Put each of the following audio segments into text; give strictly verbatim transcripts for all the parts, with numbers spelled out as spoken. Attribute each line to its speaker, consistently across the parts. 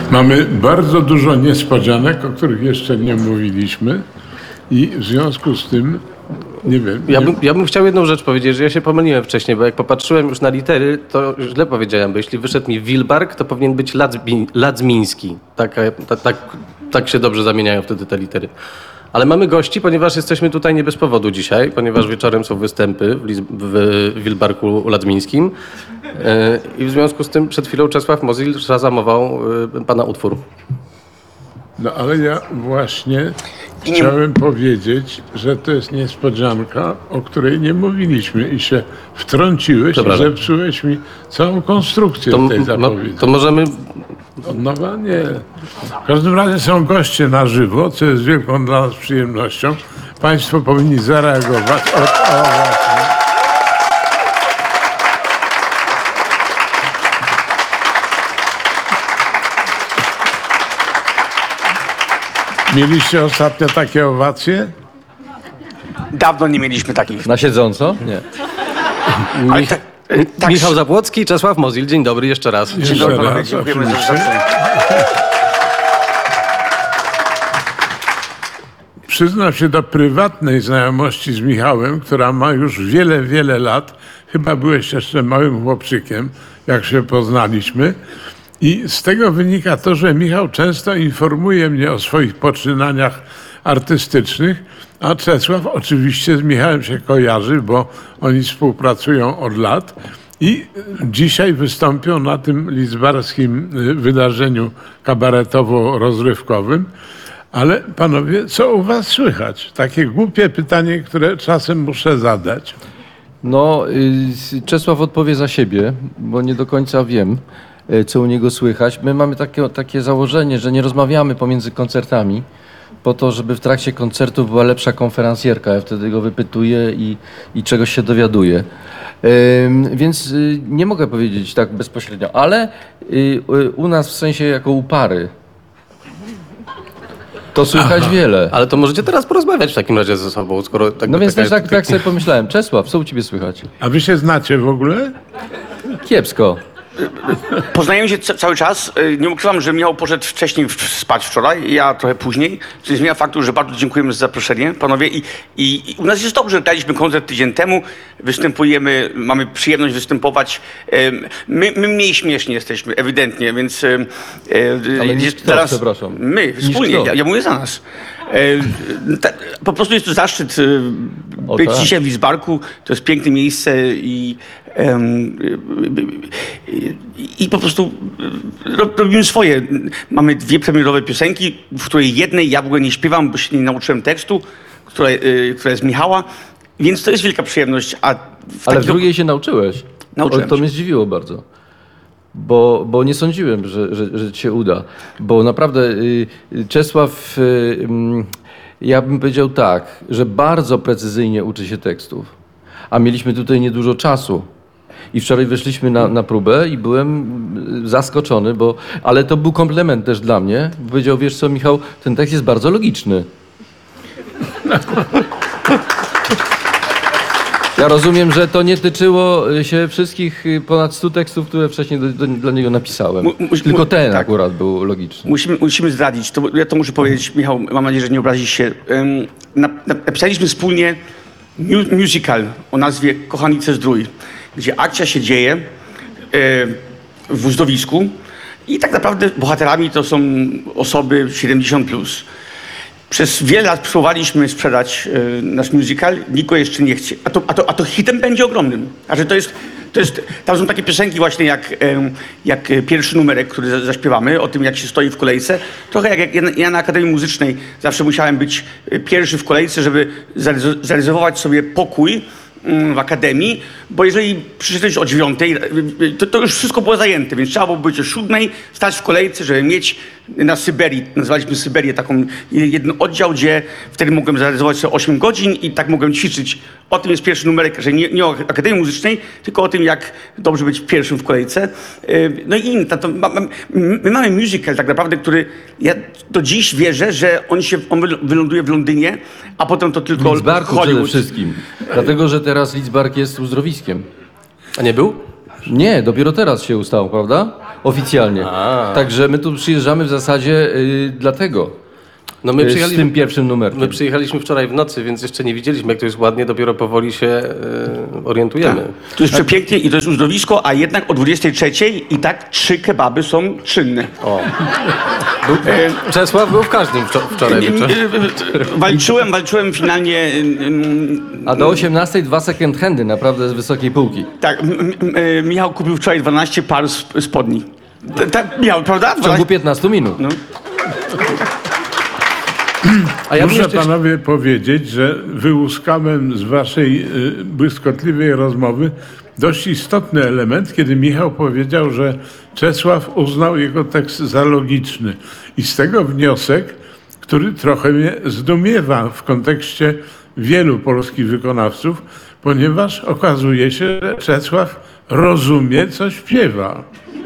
Speaker 1: Mamy bardzo dużo niespodzianek, o których jeszcze nie mówiliśmy i w związku z tym, nie wiem...
Speaker 2: Ja
Speaker 1: nie...
Speaker 2: bym, ja bym chciał jedną rzecz powiedzieć, że ja się pomyliłem wcześniej, bo jak popatrzyłem już na litery, to źle powiedziałem, bo jeśli wyszedł mi Wilbark, to powinien być Ladzbi, Ladzmiński. Tak, tak, tak, tak się dobrze zamieniają wtedy te litery. Ale mamy gości, ponieważ jesteśmy tutaj nie bez powodu dzisiaj, ponieważ wieczorem są występy w, Liz- w Wilbarku Ladzmińskim yy, i w związku z tym przed chwilą Czesław Mozil zazamował yy, pana utwór.
Speaker 1: No ale ja właśnie chciałem powiedzieć, że to jest niespodzianka, o której nie mówiliśmy i się wtrąciłeś
Speaker 2: Dobra.
Speaker 1: i zepsułeś mi całą konstrukcję
Speaker 2: To,
Speaker 1: tej
Speaker 2: no,
Speaker 1: zapowiedzi.
Speaker 2: to możemy...
Speaker 1: Od nowa? Nie. W każdym razie są goście na żywo, co jest wielką dla nas przyjemnością. Państwo powinni zareagować. O, o, właśnie. Mieliście ostatnio takie owacje?
Speaker 3: Dawno nie mieliśmy takich.
Speaker 4: Na siedząco? Nie.
Speaker 3: Ale
Speaker 2: Mich-
Speaker 3: tak, tak,
Speaker 2: Michał Zabłocki, Czesław Mozil. Dzień dobry jeszcze raz.
Speaker 3: Dzień
Speaker 1: Jeszcze
Speaker 3: dobry, panowie,
Speaker 1: raz,
Speaker 3: dziękujemy za
Speaker 1: oczywiście.
Speaker 3: zaproszenie.
Speaker 1: Przyznam się do prywatnej znajomości z Michałem, która ma już wiele, wiele lat. Chyba byłeś jeszcze małym chłopczykiem, jak się poznaliśmy. I z tego wynika to, że Michał często informuje mnie o swoich poczynaniach artystycznych, a Czesław oczywiście z Michałem się kojarzy, bo oni współpracują od lat. I dzisiaj wystąpią na tym lidzbarskim y, wydarzeniu kabaretowo-rozrywkowym. Ale panowie, co u was słychać? Takie głupie pytanie, które czasem muszę zadać.
Speaker 4: No, y, Czesław odpowie za siebie, bo nie do końca wiem, y, co u niego słychać. My mamy takie, takie założenie, że nie rozmawiamy pomiędzy koncertami, po to, żeby w trakcie koncertu była lepsza konferencjerka. Ja wtedy go wypytuję i, i czegoś się dowiaduję. Ym, więc y, nie mogę powiedzieć tak bezpośrednio, ale y, y, u nas w sensie jako u pary to słychać
Speaker 1: Aha.
Speaker 4: wiele.
Speaker 2: Ale to możecie teraz porozmawiać w takim razie ze sobą, skoro tak...
Speaker 4: No więc
Speaker 2: taka
Speaker 4: też tak,
Speaker 2: jest-
Speaker 4: tak sobie pomyślałem. Czesław, co u ciebie słychać?
Speaker 1: A wy się znacie w ogóle?
Speaker 4: Kiepsko.
Speaker 3: Poznajemy się ca- cały czas. Y, Nie ukrywam, że Michał poszedł wcześniej w- spać wczoraj, ja trochę później. Co nie zmienia faktu, że bardzo dziękujemy za zaproszenie, panowie. I, i, I u nas jest dobrze. Daliśmy koncert tydzień temu, występujemy, mamy przyjemność występować. Ym, My, my mniej śmieszni jesteśmy, ewidentnie, więc... ym, y,
Speaker 4: Ale
Speaker 3: y,
Speaker 4: niż kto, przepraszam.
Speaker 3: My,
Speaker 4: Niż
Speaker 3: wspólnie,
Speaker 4: kto?
Speaker 3: ja, ja mówię za nas. E, ta, po prostu jest to zaszczyt y,
Speaker 4: O,
Speaker 3: być
Speaker 4: tak.
Speaker 3: dzisiaj w Lidzbarku. To jest piękne miejsce i, em, y, y, i po prostu y, ro- robimy swoje. Mamy dwie premierowe piosenki, w której jednej ja w ogóle nie śpiewam, bo się nie nauczyłem tekstu, która, y, która jest Michała, więc to jest wielka przyjemność. A w
Speaker 4: Ale w
Speaker 3: takim-
Speaker 4: drugiej się nauczyłeś.
Speaker 3: Nauczyłem
Speaker 4: To, to
Speaker 3: się.
Speaker 4: mnie zdziwiło bardzo. Bo, bo nie sądziłem, że, że, że ci się uda. Bo naprawdę y, Czesław, y, mm, ja bym powiedział tak, że bardzo precyzyjnie uczy się tekstów. A mieliśmy tutaj niedużo czasu. I wczoraj wyszliśmy na, na próbę i byłem y, zaskoczony, bo, ale to był komplement też dla mnie. Powiedział, wiesz co, Michał, ten tekst jest bardzo logiczny. Ja rozumiem, że to nie tyczyło się wszystkich y, ponad stu tekstów, które wcześniej do, do, dla niego napisałem.
Speaker 3: Mu- mu-
Speaker 4: Tylko ten
Speaker 3: tak.
Speaker 4: akurat był logiczny.
Speaker 3: Musimy, musimy zdradzić, to, ja to muszę powiedzieć, Michał, mam nadzieję, że nie obrazisz się. Ym, na, na, napisaliśmy wspólnie mu, musical o nazwie Kochanice Zdrój, gdzie akcja się dzieje y, w uzdrowisku i tak naprawdę bohaterami to są osoby siedemdziesiąt plus. Przez wiele lat próbowaliśmy sprzedać y, nasz musical, nikt go jeszcze nie chce. A to, a to, a to hitem będzie ogromnym. Znaczy to jest, to jest, tam są takie piosenki właśnie jak, em, jak e, pierwszy numerek, który za- zaśpiewamy, o tym jak się stoi w kolejce. Trochę jak, jak ja, na- ja na Akademii Muzycznej zawsze musiałem być e, pierwszy w kolejce, żeby zarezo- zarezerwować sobie pokój mm, w Akademii, bo jeżeli przyszedłeś o dziewiątej, e, e, to, to już wszystko było zajęte, więc trzeba było być o siódmej, stać w kolejce, żeby mieć na Syberii, nazwaliśmy Syberię taką jeden oddział, gdzie wtedy mogłem zarezerwować sobie osiem godzin i tak mogłem ćwiczyć. O tym jest pierwszy numerek, że nie, nie o Akademii Muzycznej, tylko o tym, jak dobrze być pierwszym w kolejce. Yy, No i inne. To, to, ma, ma, my mamy musical tak naprawdę, który ja do dziś wierzę, że on się on wyl- wyląduje w Londynie, a potem to tylko
Speaker 4: Lidzbarku przede
Speaker 3: Hollywood.
Speaker 4: wszystkim. Dlatego, że teraz Lidzbark jest uzdrowiskiem.
Speaker 2: A nie był?
Speaker 4: Nie, dopiero teraz się ustało, prawda? Oficjalnie.
Speaker 2: A.
Speaker 4: Także my tu przyjeżdżamy w zasadzie y, dlatego.
Speaker 2: No my
Speaker 4: y, z
Speaker 2: przyjechaliśmy,
Speaker 4: tym pierwszym numerkiem.
Speaker 2: my przyjechaliśmy wczoraj w nocy, więc jeszcze nie widzieliśmy, jak to jest ładnie, dopiero powoli się e, orientujemy.
Speaker 3: To jest przepięknie i to jest uzdrowisko, a jednak o dwudziestej trzeciej i tak trzy kebaby są czynne.
Speaker 2: O. Był, Czesław był w każdym wczo- wczoraj wieczorem.
Speaker 3: Walczyłem, walczyłem finalnie. mm,
Speaker 4: A do osiemnastej dwa second handy, naprawdę z wysokiej półki.
Speaker 3: Tak, m- m- e, Michał kupił wczoraj dwanaście par sp- spodni. T- Tak, Michał, prawda?
Speaker 4: W ciągu piętnastu minut.
Speaker 3: No.
Speaker 2: A ja bym
Speaker 1: Muszę
Speaker 2: jeszcze...
Speaker 1: panowie powiedzieć, że wyłuskałem z waszej y, błyskotliwej rozmowy dość istotny element, kiedy Michał powiedział, że Czesław uznał jego tekst za logiczny. I z tego wniosek, który trochę mnie zdumiewa w kontekście wielu polskich wykonawców, ponieważ okazuje się, że Czesław rozumie, co śpiewa.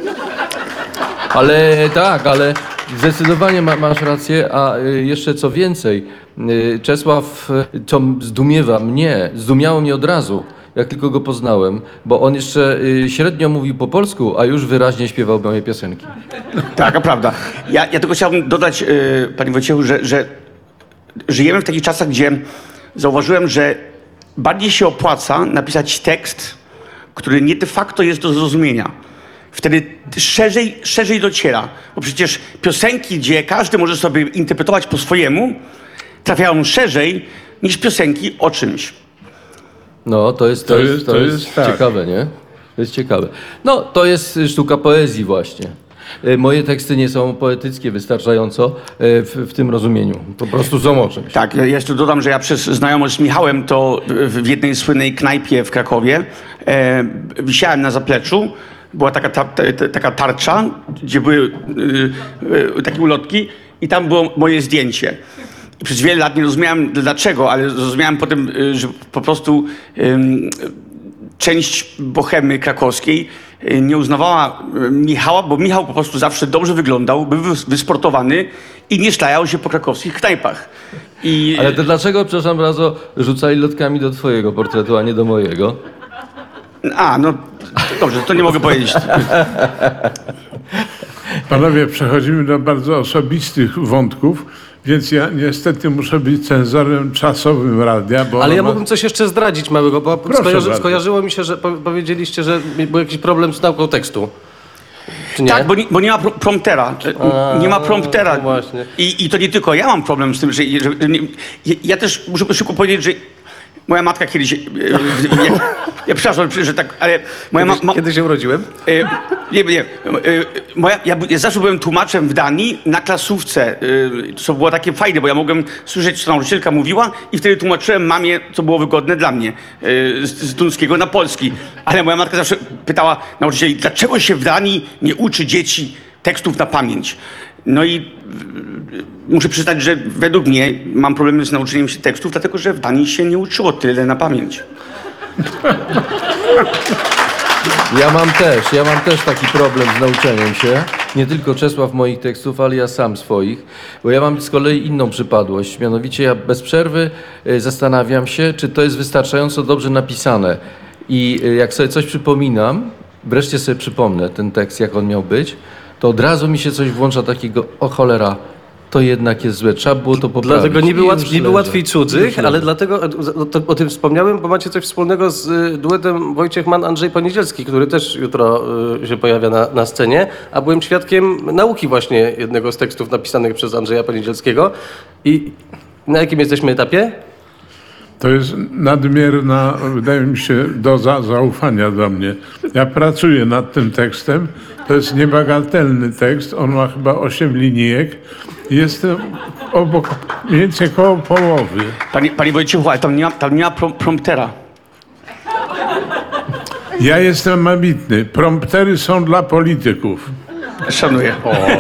Speaker 4: Ale tak, ale zdecydowanie ma, masz rację, a y, jeszcze co więcej, y, Czesław, y, to zdumiewa mnie, zdumiało mnie od razu, jak tylko go poznałem, bo on jeszcze y, średnio mówił po polsku, a już wyraźnie śpiewał moje piosenki.
Speaker 3: Tak, a prawda. Ja, ja tylko chciałbym dodać, yy, panie Wojciechu, że, że żyjemy w takich czasach, gdzie zauważyłem, że bardziej się opłaca napisać tekst, który nie de facto jest do zrozumienia. Wtedy szerzej, szerzej dociera. Bo przecież piosenki, gdzie każdy może sobie interpretować po swojemu, trafiają szerzej niż piosenki o czymś.
Speaker 4: No, to jest, to
Speaker 1: To
Speaker 4: jest,
Speaker 1: jest-
Speaker 4: to
Speaker 1: to
Speaker 4: jest,
Speaker 1: jest tak.
Speaker 4: ciekawe, nie? To jest ciekawe. No, to jest y, sztuka poezji właśnie. Y, Moje teksty nie są poetyckie wystarczająco y, w, w tym rozumieniu. Po prostu są o czymś.
Speaker 3: Tak, ja jeszcze dodam, że ja przez znajomość z Michałem to w w jednej słynnej knajpie w Krakowie e, wisiałem na zapleczu. Była taka, ta, ta, ta, taka tarcza, gdzie były y, y, takie ulotki i tam było moje zdjęcie. I przez wiele lat nie rozumiałem dlaczego, ale zrozumiałem potem, y, że po prostu y, część bohemy krakowskiej y, nie uznawała y, Michała, bo Michał po prostu zawsze dobrze wyglądał, był wys- wysportowany i nie szlajał się po krakowskich knajpach. I,
Speaker 4: Ale to dlaczego, przepraszam bardzo, rzucali lotkami do twojego portretu, a nie do mojego?
Speaker 3: A, no dobrze, to nie mogę powiedzieć.
Speaker 1: Panowie, przechodzimy do bardzo osobistych wątków, więc ja niestety muszę być cenzorem czasowym radia, bo...
Speaker 2: Ale ja
Speaker 1: ono ma-
Speaker 2: mógłbym coś jeszcze zdradzić małego, bo
Speaker 1: Proszę
Speaker 2: skojarzy,
Speaker 1: bardzo.
Speaker 2: skojarzyło mi się, że po, powiedzieliście, że był jakiś problem z nauką tekstu. Czy nie?
Speaker 3: Tak, bo nie, bo nie ma pro- promptera.
Speaker 2: A,
Speaker 3: nie ma promptera.
Speaker 2: no właśnie.
Speaker 3: I, I to nie tylko ja mam problem z tym, że... że nie, ja- ja też muszę szybko powiedzieć, że moja matka kiedyś... e, e, Ja, ja przepraszam, że tak, ale moja ma,
Speaker 2: Kiedy,
Speaker 3: ma,
Speaker 2: kiedy się urodziłem?
Speaker 3: E, Nie, nie. E, Moja, ja, ja zawsze byłem tłumaczem w Danii na klasówce, e, co było takie fajne, bo ja mogłem słyszeć, co nauczycielka mówiła i wtedy tłumaczyłem mamie, co było wygodne dla mnie, e, z, z duńskiego na polski. Ale moja matka zawsze pytała nauczycieli, dlaczego się w Danii nie uczy dzieci tekstów na pamięć? No i e, muszę przyznać, że według mnie mam problemy z nauczeniem się tekstów, dlatego że w Danii się nie uczyło tyle na pamięć.
Speaker 4: Ja mam też, ja mam też taki problem z nauczeniem się. Nie tylko Czesław moich tekstów, ale ja sam swoich. Bo ja mam z kolei inną przypadłość. Mianowicie ja bez przerwy y, zastanawiam się, czy to jest wystarczająco dobrze napisane. I y, jak sobie coś przypominam, wreszcie sobie przypomnę ten tekst, jak on miał być, to od razu mi się coś włącza takiego, o cholera, to jednak jest złe. Trzeba było to poprawić.
Speaker 2: Dlatego niby,
Speaker 4: I
Speaker 2: łatw,
Speaker 4: już
Speaker 2: niby
Speaker 4: leżę.
Speaker 2: łatwiej cudzych,
Speaker 4: Już
Speaker 2: ale
Speaker 4: leżę.
Speaker 2: dlatego o, to, o tym wspomniałem, bo macie coś wspólnego z y, duetem Wojciech Mann, Andrzej Poniedzielski, który też jutro y, się pojawia na, na scenie, a byłem świadkiem nauki właśnie jednego z tekstów napisanych przez Andrzeja Poniedzielskiego. I na jakim jesteśmy etapie?
Speaker 1: To jest nadmierna, wydaje mi się, doza zaufania do mnie. Ja pracuję nad tym tekstem. To jest niebagatelny tekst. On ma chyba osiem linijek. Jestem obok, mniej więcej koło połowy.
Speaker 3: Panie, panie Wojciechu, ale tam nie ma, tam nie ma prom- promptera.
Speaker 1: Ja jestem ambitny. Promptery są dla polityków.
Speaker 3: Szanuję.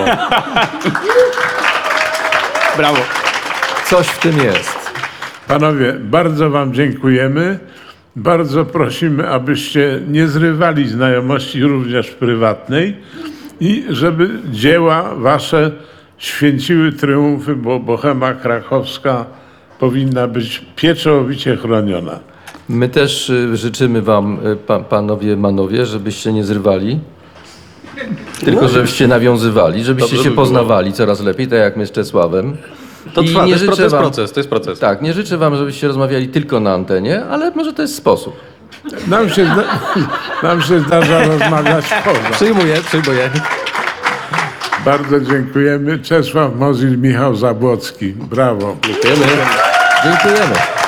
Speaker 3: Brawo.
Speaker 4: Coś w tym jest.
Speaker 1: Panowie, bardzo wam dziękujemy. Bardzo prosimy, abyście nie zrywali znajomości również prywatnej i żeby dzieła wasze święciły triumfy, bo bohema krakowska powinna być pieczołowicie chroniona.
Speaker 4: My też y, życzymy wam, y, pa, panowie Manowie, żebyście nie zrywali, tylko żebyście nawiązywali, żebyście
Speaker 2: Dobrze
Speaker 4: się
Speaker 2: by było.
Speaker 4: poznawali coraz lepiej, tak jak my z Czesławem.
Speaker 2: To
Speaker 4: I
Speaker 2: trwa, to
Speaker 4: nie
Speaker 2: jest
Speaker 4: życzę
Speaker 2: proces,
Speaker 4: wam-
Speaker 2: proces, to jest proces.
Speaker 4: Tak, nie życzę wam, żebyście rozmawiali tylko na antenie, ale może to jest sposób.
Speaker 1: Nam się, zda, nam się zdarza rozmawiać poza.
Speaker 2: Przyjmuję, przyjmuję.
Speaker 1: Bardzo dziękujemy. Czesław Mozil, Michał Zabłocki. Brawo.
Speaker 2: Dziękujemy.
Speaker 4: Dziękujemy.